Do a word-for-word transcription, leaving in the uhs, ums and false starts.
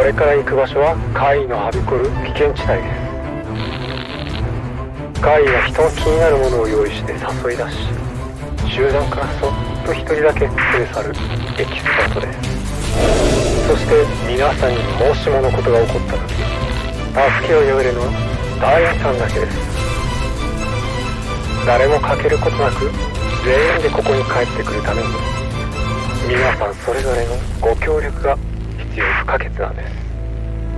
れから行く場所は怪異のはびこる危険地帯です。怪異は人の気になるものを用意して誘い出し、集団からそっと一人だけ連れ去るエキスパートです。そして皆さんにもしものことが起こった時、助けを呼べるのはダイアさんだけです。誰も欠けることなく全員でここに帰ってくるために、皆さんそれぞれのご協力が必要不可欠なんです。